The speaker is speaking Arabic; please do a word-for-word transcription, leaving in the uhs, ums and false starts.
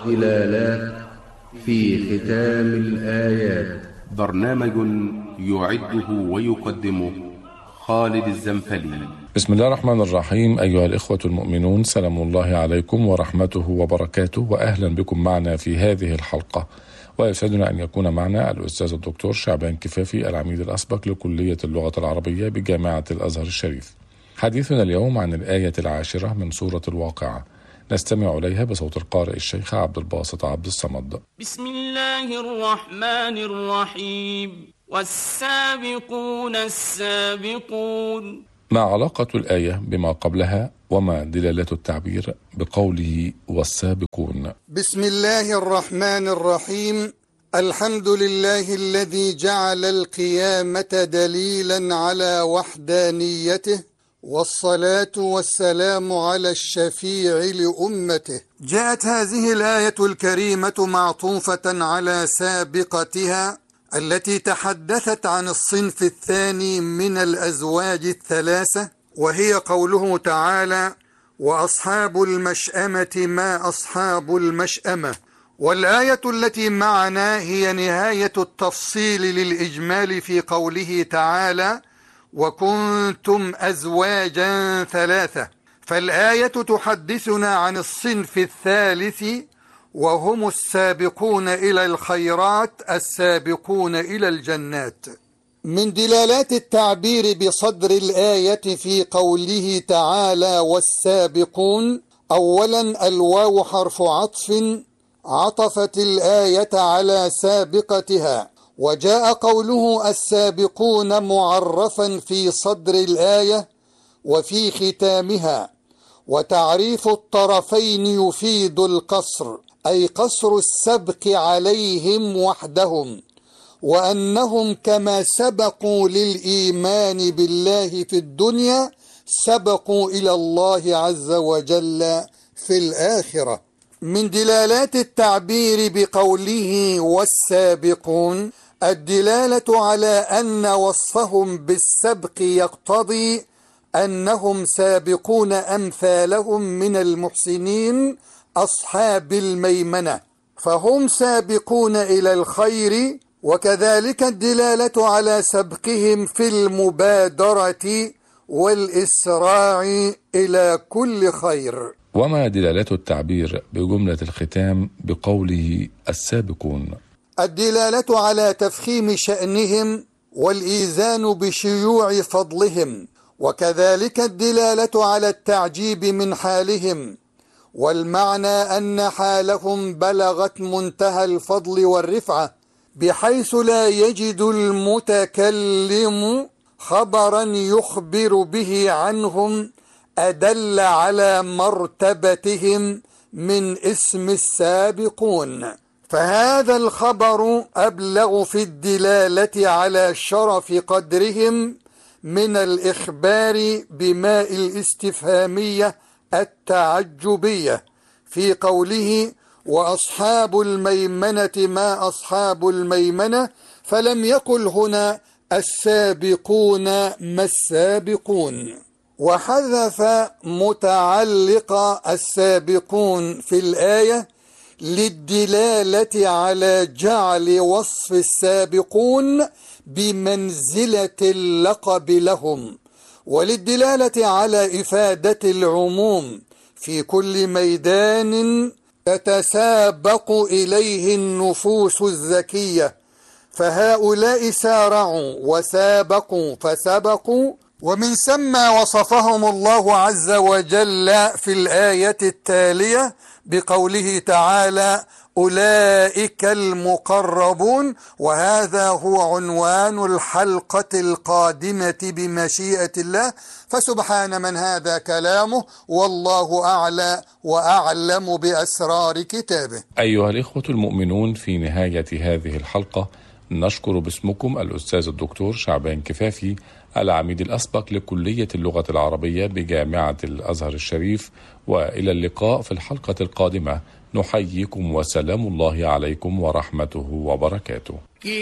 ظلالات في ختام الآيات. برنامج يعده ويقدمه خالد الزنفلي. بسم الله الرحمن الرحيم. أيها الإخوة المؤمنون، سلام الله عليكم ورحمته وبركاته، وأهلا بكم معنا في هذه الحلقة. ويسعدنا أن يكون معنا الأستاذ الدكتور شعبان كفافي، العميد الأسبق لكلية اللغة العربية بجامعة الأزهر الشريف. حديثنا اليوم عن الآية العاشرة من سورة الواقعة، نستمع إليها بصوت القارئ الشيخ عبد الباسط عبد الصمد. بسم الله الرحمن الرحيم. والسابقون السابقون. ما علاقة الآية بما قبلها، وما دلالة التعبير بقوله والسابقون؟ بسم الله الرحمن الرحيم. الحمد لله الذي جعل القيامة دليلا على وحدانيته، والصلاة والسلام على الشفيع لأمته. جاءت هذه الآية الكريمة معطوفة على سابقتها التي تحدثت عن الصنف الثاني من الأزواج الثلاثة، وهي قوله تعالى: وأصحاب المشأمة ما أصحاب المشأمة. والآية التي معنا هي نهاية التفصيل للإجمال في قوله تعالى: وكنتم أزواجا ثلاثة. فالآية تحدثنا عن الصنف الثالث، وهم السابقون إلى الخيرات، السابقون إلى الجنات. من دلالات التعبير بصدر الآية في قوله تعالى والسابقون، أولا الواو حرف عطف عطفت الآية على سابقتها، وجاء قوله السابقون معرفا في صدر الآية وفي ختامها. وتعريف الطرفين يفيد القصر، أي قصر السبق عليهم وحدهم، وأنهم كما سبقوا للإيمان بالله في الدنيا سبقوا إلى الله عز وجل في الآخرة. من دلالات التعبير بقوله والسابقون الدلالة على أن وصفهم بالسبق يقتضي أنهم سابقون أمثالهم من المحسنين أصحاب الميمنة، فهم سابقون إلى الخير. وكذلك الدلالة على سبقهم في المبادرة والإسراع إلى كل خير. وما دلالة التعبير بجملة الختام بقوله السابقون؟ الدلالة على تفخيم شأنهم والإيذان بشيوع فضلهم، وكذلك الدلالة على التعجيب من حالهم، والمعنى أن حالهم بلغت منتهى الفضل والرفعة بحيث لا يجد المتكلم خبرا يخبر به عنهم أدل على مرتبتهم من اسم السابقون، فهذا الخبر أبلغ في الدلالة على شرف قدرهم من الإخبار بماء الاستفهامية التعجبية في قوله وأصحاب الميمنة ما أصحاب الميمنة، فلم يقل هنا السابقون ما السابقون. وحذف متعلق السابقون في الآية للدلالة على جعل وصف السابقون بمنزلة اللقب لهم، وللدلالة على إفادة العموم في كل ميدان تتسابق إليه النفوس الزكية، فهؤلاء سارعوا وسابقوا فسبقوا، ومن ثم وصفهم الله عز وجل في الآية التالية بقوله تعالى أولئك المقربون. وهذا هو عنوان الحلقة القادمة بمشيئة الله، فسبحان من هذا كلامه، والله أعلى وأعلم بأسرار كتابه. أيها الإخوة المؤمنون، في نهاية هذه الحلقة نشكر باسمكم الأستاذ الدكتور شعبان كفافي، العميد الأسبق لكلية اللغة العربية بجامعة الأزهر الشريف، وإلى اللقاء في الحلقة القادمة. نحييكم وسلام الله عليكم ورحمته وبركاته.